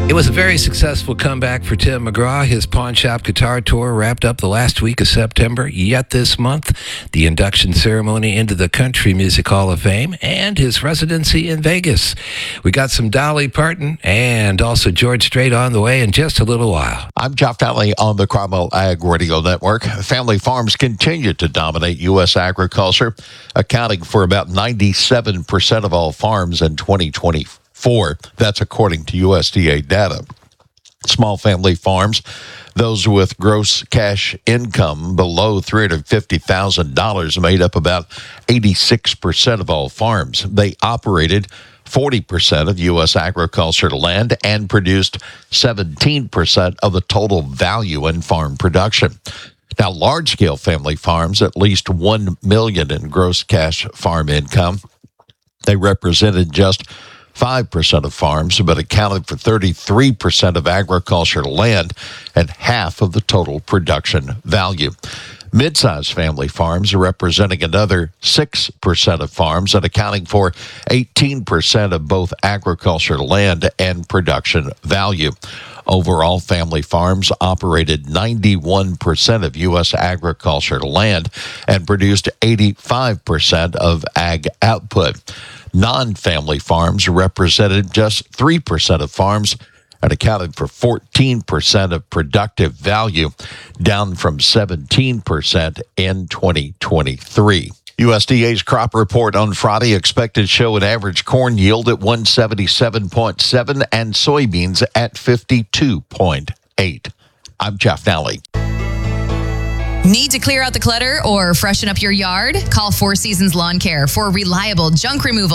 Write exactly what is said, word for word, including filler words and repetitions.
It was a very successful comeback for Tim McGraw. His Pawn Shop Guitar Tour wrapped up the last week of September. Yet this month, the induction ceremony into the Country Music Hall of Fame and his residency in Vegas. We got some Dolly Parton and also George Strait on the way in just a little while. I'm Jeff Daly on the Carmel Ag Radio Network. Family farms continue to dominate U S agriculture, accounting for about ninety-seven percent of all farms in twenty twenty-four. That's according to U S D A data. Small family farms, those with gross cash income below three hundred fifty thousand dollars, made up about eighty-six percent of all farms. They operated forty percent of U S agricultural land and produced seventeen percent of the total value in farm production. Now, large-scale family farms, at least one million dollars in gross cash farm income, they represented just five percent of farms, but accounted for thirty-three percent of agricultural land and half of the total production value. Mid-sized family farms are representing another six percent of farms and accounting for eighteen percent of both agricultural land and production value. Overall, family farms operated ninety-one percent of U S agricultural land and produced eighty-five percent of ag output. Non-family farms represented just three percent of farms and accounted for fourteen percent of productive value, down from seventeen percent in twenty twenty-three. U S D A's crop report on Friday expected to show an average corn yield at one seventy-seven point seven and soybeans at fifty-two point eight. I'm Jeff Daly. Need to clear out the clutter or freshen up your yard? Call Four Seasons Lawn Care for reliable junk removal.